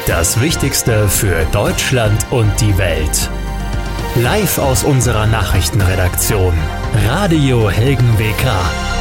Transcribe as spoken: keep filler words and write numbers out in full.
Das Wichtigste für Deutschland und die Welt. Live aus unserer Nachrichtenredaktion. Radio Helgen W K.